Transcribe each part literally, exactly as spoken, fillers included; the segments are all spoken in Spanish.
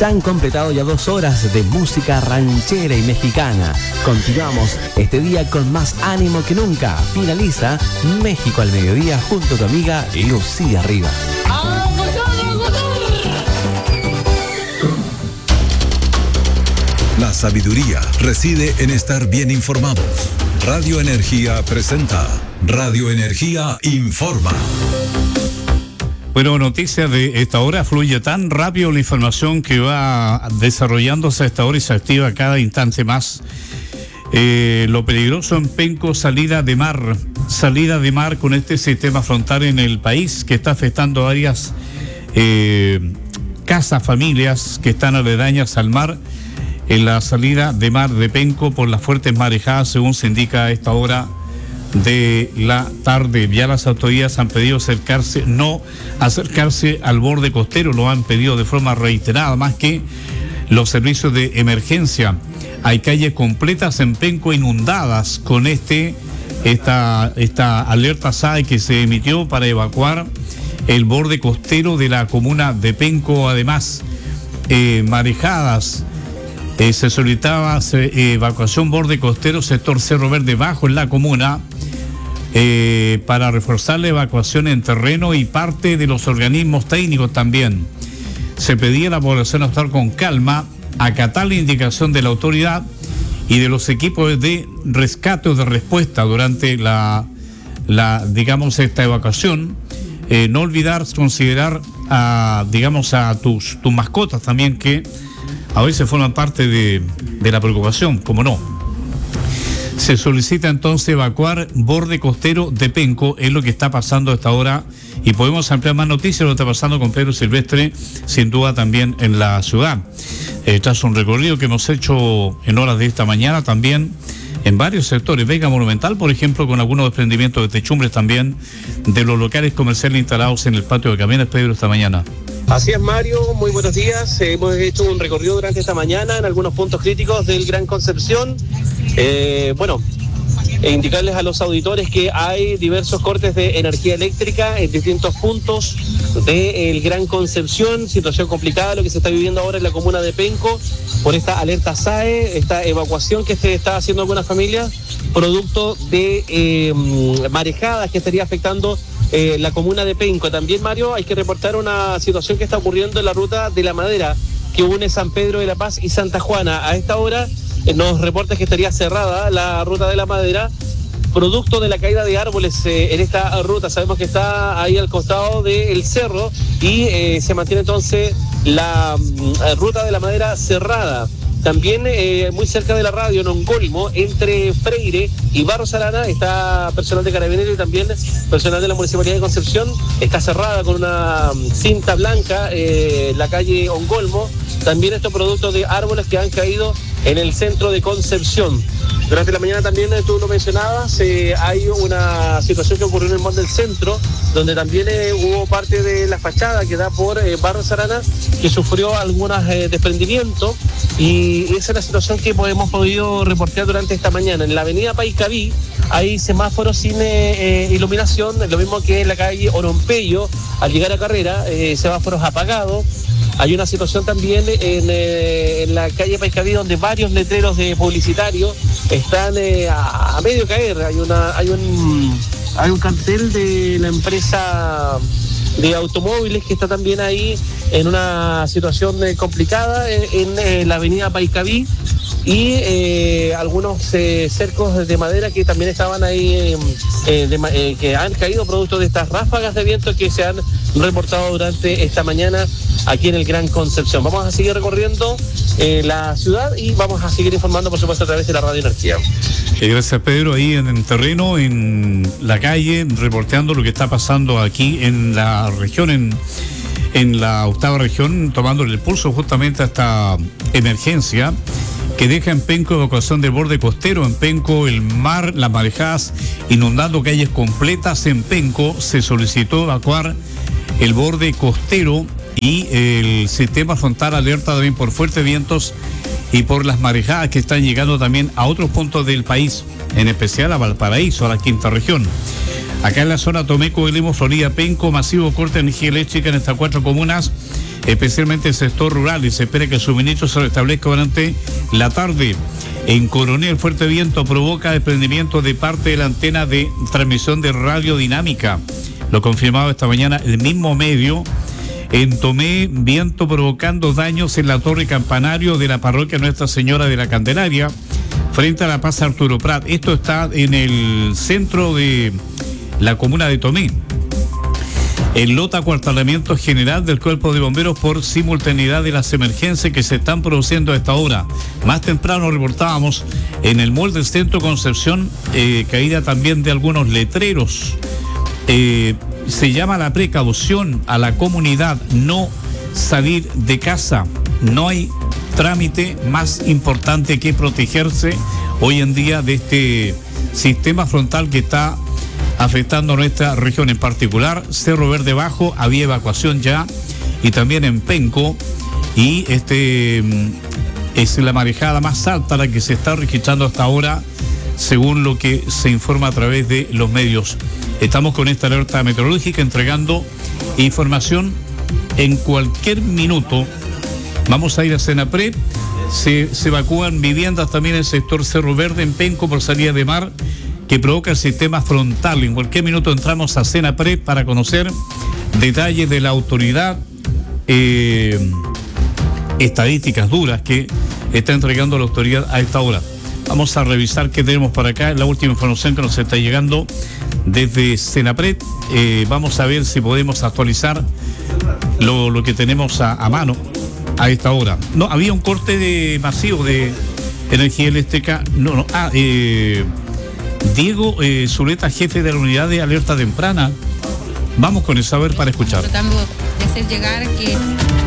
Se han completado ya dos horas de música ranchera y mexicana. Continuamos este día con más ánimo que nunca. Finaliza México al mediodía junto a tu amiga Lucía Rivas. La sabiduría reside en estar bien informados. Radio Energía presenta Radio Energía Informa. Bueno, noticias de esta hora. Fluye tan rápido la información que va desarrollándose a esta hora y se activa cada instante más. Eh, lo peligroso en Penco, salida de mar. Salida de mar con este sistema frontal en el país que está afectando a varias eh, casas, familias que están aledañas al mar. En la salida de mar de Penco por las fuertes marejadas, según se indica a esta hora de la tarde. Ya las autoridades han pedido acercarse, no acercarse al borde costero, lo han pedido de forma reiterada, más que los servicios de emergencia. Hay calles completas en Penco inundadas con este esta, esta alerta S A E que se emitió para evacuar el borde costero de la comuna de Penco. Además, eh, marejadas. Eh, se solicitaba eh, evacuación borde costero, sector Cerro Verde Bajo en la comuna, eh, para reforzar la evacuación en terreno y parte de los organismos técnicos también. Se pedía a la población a estar con calma, acatar la indicación de la autoridad y de los equipos de rescate o de respuesta durante la, la digamos, esta evacuación. Eh, no olvidar considerar a, digamos, a tus, tus mascotas también, que a veces forman parte de, de la preocupación, como no. Se solicita entonces evacuar borde costero de Penco, es lo que está pasando a esta hora, y podemos ampliar más noticias de lo que está pasando con Pedro Silvestre, sin duda también en la ciudad. Eh, tras un recorrido que hemos hecho en horas de esta mañana también en varios sectores, Vega Monumental, por ejemplo, con algunos desprendimientos de techumbres también de los locales comerciales instalados en el patio de camiones, Pedro, esta mañana. Así es, Mario, muy buenos días. Eh, hemos hecho un recorrido durante esta mañana en algunos puntos críticos del Gran Concepción. Eh, bueno, e indicarles a los auditores que hay diversos cortes de energía eléctrica en distintos puntos del Gran Concepción. Situación complicada lo que se está viviendo ahora en la comuna de Penco por esta alerta S A E, esta evacuación que se está haciendo algunas familias, producto de eh, marejadas que estaría afectando Eh, la comuna de Penco. También, Mario, hay que reportar una situación que está ocurriendo en la ruta de la Madera que une San Pedro de la Paz y Santa Juana. A esta hora eh, nos reporta que estaría cerrada la ruta de la Madera producto de la caída de árboles eh, en esta ruta. Sabemos que está ahí al costado del cerro y eh, se mantiene entonces la mm, ruta de la Madera cerrada. También eh, muy cerca de la radio, en Ongolmo, entre Freire y Barros Arana, está personal de Carabineros y también personal de la Municipalidad de Concepción. Está cerrada con una cinta blanca eh, la calle Ongolmo. También estos productos de árboles que han caído en el centro de Concepción. Durante la mañana también, eh, tú lo mencionabas, eh, hay una situación que ocurrió en el mall del centro, donde también eh, hubo parte de la fachada que da por eh, Barros Arana, que sufrió algunos eh, desprendimientos, y esa es la situación que hemos podido reportear durante esta mañana. En la avenida Paicaví hay semáforos sin eh, eh, iluminación, lo mismo que en la calle Orompeyo, al llegar a Carrera, eh, semáforos apagados. Hay una situación también en, eh, en la calle Paicaví, donde varios letreros de publicitarios están eh, a, a medio caer. Hay una, hay un, hay un cartel de la empresa de automóviles que está también ahí en una situación eh, complicada en, en, en la avenida Paicaví, y eh, algunos eh, cercos de madera que también estaban ahí, eh, de, eh, que han caído producto de estas ráfagas de viento que se han reportado durante esta mañana aquí en el Gran Concepción. Vamos a seguir recorriendo eh, la ciudad y vamos a seguir informando, por supuesto, a través de la Radio Energía. Eh, gracias, Pedro, ahí en el terreno, en la calle, reporteando lo que está pasando aquí en la región, en, en la octava región, tomándole el pulso justamente a esta emergencia que deja en Penco evacuación del borde costero. En Penco, el mar, las marejadas inundando calles completas. En Penco se solicitó evacuar el borde costero y el sistema frontal alerta también por fuertes vientos y por las marejadas que están llegando también a otros puntos del país, en especial a Valparaíso, a la quinta región. Acá en la zona Tomeco, Lemos, Florida, Penco, masivo corte de energía eléctrica en estas cuatro comunas especialmente el sector rural, y se espera que el suministro se restablezca durante la tarde. En Coronel, fuerte viento provoca desprendimiento de parte de la antena de transmisión de radiodinámica. Lo confirmaba esta mañana el mismo medio. En Tomé, viento provocando daños en la torre campanario de la parroquia Nuestra Señora de la Candelaria, frente a la Plaza Arturo Prat. Esto está en el centro de la comuna de Tomé. En Lota, acuartelamiento general del Cuerpo de Bomberos por simultaneidad de las emergencias que se están produciendo a esta hora. Más temprano reportábamos en el mall del Centro Concepción eh, caída también de algunos letreros. Eh, se llama la precaución a la comunidad, no salir de casa. No hay trámite más importante que protegerse hoy en día de este sistema frontal que está afectando a nuestra región, en particular Cerro Verde Bajo. Había evacuación ya, y también en Penco, y este es la marejada más alta la que se está registrando hasta ahora, según lo que se informa a través de los medios. Estamos con esta alerta meteorológica entregando información en cualquier minuto. Vamos a ir a Senapred. Se, se evacúan viviendas también en el sector Cerro Verde, en Penco, por salida de mar, que provoca el sistema frontal. En cualquier minuto entramos a Senapred para conocer detalles de la autoridad, eh, estadísticas duras que está entregando la autoridad a esta hora. Vamos a revisar qué tenemos para acá, la última información que nos está llegando desde Senapred. Eh, vamos a ver si podemos actualizar lo, lo que tenemos a, a mano a esta hora. No, había un corte de masivo de energía eléctrica. No, no, ah, eh, Diego eh, Zuleta, jefe de la unidad de alerta temprana. Vamos con el saber para escuchar. Tratando de hacer llegar que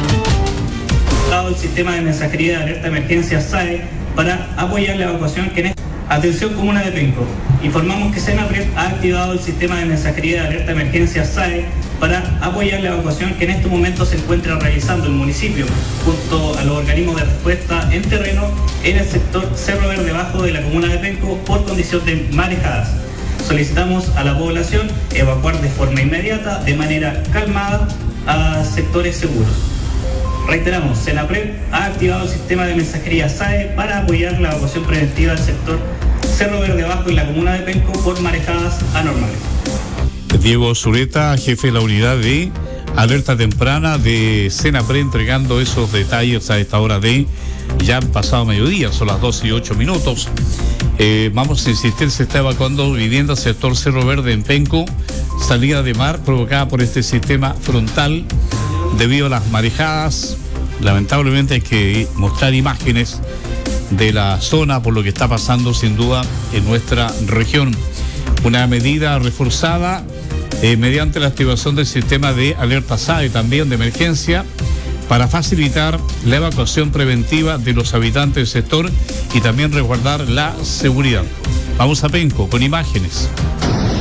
el sistema de mensajería de alerta emergencia S A E para apoyar la evacuación que en este... Atención comuna de Penco. Informamos que Senapred ha activado el sistema de mensajería de alerta emergencia S A E para apoyar la evacuación que en este momento se encuentra realizando el municipio junto a los organismos de respuesta en terreno en el sector Cerro Verde Bajo de la comuna de Penco por condición de marejadas. Solicitamos a la población evacuar de forma inmediata, de manera calmada, a sectores seguros. Reiteramos, Senapred ha activado el sistema de mensajería S A E para apoyar la evacuación preventiva del sector Cerro Verde Bajo en la comuna de Penco por marejadas anormales. Diego Zuleta, jefe de la unidad de alerta temprana de Senapred, entregando esos detalles a esta hora de ya pasado mediodía, son las doce y ocho minutos. Eh, vamos a insistir, se está evacuando viviendas sector Cerro Verde en Penco, salida de mar provocada por este sistema frontal debido a las marejadas. Lamentablemente hay que mostrar imágenes de la zona por lo que está pasando sin duda en nuestra región. Una medida reforzada eh, mediante la activación del sistema de alerta S A E también de emergencia para facilitar la evacuación preventiva de los habitantes del sector y también resguardar la seguridad. Vamos a Penco con imágenes.